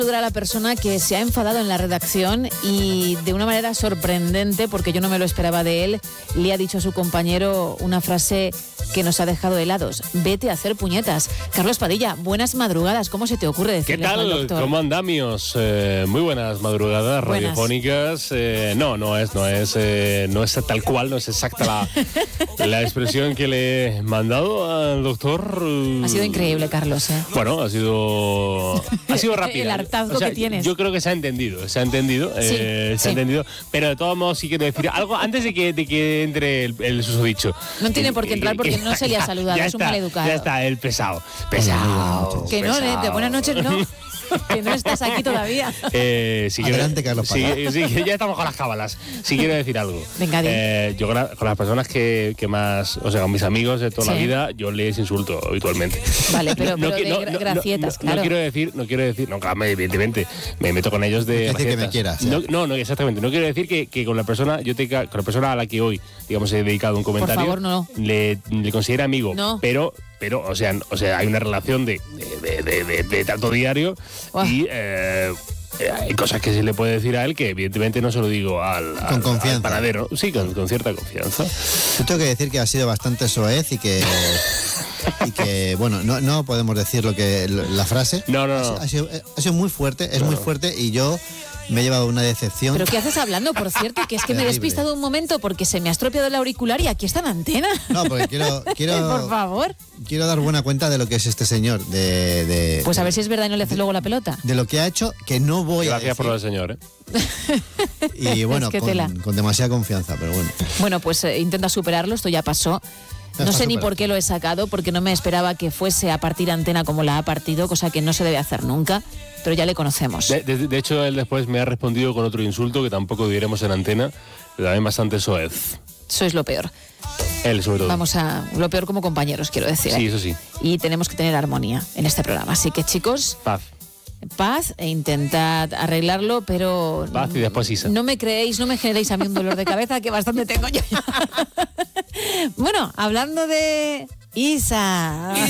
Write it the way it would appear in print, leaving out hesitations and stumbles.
Saludar a la persona que se ha enfadado en la redacción y de una manera sorprendente, porque yo no me lo esperaba de él, le ha dicho a su compañero una frase que nos ha dejado helados: vete a hacer puñetas. Carlos Padilla, buenas madrugadas. ¿Cómo se te ocurre decirle ¿Qué al tal? doctor? ¿Cómo andamios? Muy buenas madrugadas radiofónicas. No es tal cual, no es exacta la expresión que le he mandado al doctor. Ha sido increíble, Carlos. Bueno, ha sido rápida. El hartazgo que tienes. Yo creo que se ha entendido. Se ha entendido, pero de todos modos sí quiero decir algo antes de que entre el susodicho. No tiene por qué entrar porque no se le ha saludado, es un maleducado. Ya está, el pesado. Que no, de buenas noches no. Que no estás aquí todavía. Adelante, Carlos Padilla. Sí, ya estamos con las cábalas. Si quiero decir algo. Venga, yo con las personas que más, o sea, con mis amigos de toda la vida, yo les insulto habitualmente. Vale, pero gracietas, claro. No quiero decir, claro, evidentemente, me meto con ellos de gracietas. Que me quieras. No, exactamente. No quiero decir que con la persona, con la persona a la que hoy, digamos, he dedicado un comentario, por favor, no. le considero amigo, no. pero o sea, hay una relación de trato diario. Wow. Y hay cosas que se le puede decir a él que evidentemente no se lo digo al panadero. Sí, con cierta confianza. Yo tengo que decir que ha sido bastante soez y que bueno, no podemos decir la frase. No. Ha sido muy fuerte, muy fuerte, y yo me he llevado una decepción. ¿Pero qué haces hablando, por cierto? Que es que me he despistado un momento porque se me ha estropeado el auricular y aquí está la antena. No, porque quiero por favor. Quiero dar buena cuenta de lo que es este señor. Pues a ver si es verdad y no le haces luego la pelota. De lo que ha hecho, que no voy a decir. Gracias por lo del señor, Y bueno, es que con demasiada confianza, pero bueno. Bueno, pues intenta superarlo, esto ya pasó. No sé ni por qué lo he sacado, porque no me esperaba que fuese a partir antena como la ha partido, cosa que no se debe hacer nunca, pero ya le conocemos. De hecho, él después me ha respondido con otro insulto que tampoco diremos en antena, pero también bastante soez. Sois lo peor. Él, sobre todo. Vamos a lo peor como compañeros, quiero decir. Sí, eso sí. Y tenemos que tener armonía en este programa. Así que, chicos, paz e intentad arreglarlo, pero... Paz y después Isa. No me generéis a mí un dolor de cabeza que bastante tengo yo. Bueno, hablando de Isa...